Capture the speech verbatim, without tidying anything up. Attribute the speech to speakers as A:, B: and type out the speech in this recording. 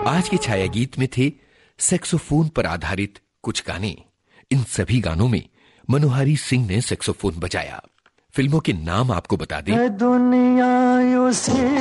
A: आज के छाया गीत में थे सैक्सोफोन पर आधारित कुछ गाने। इन सभी गानों में मनोहारी सिंह ने सैक्सोफोन बजाया। फिल्मों के नाम आपको बता दें। दुनिया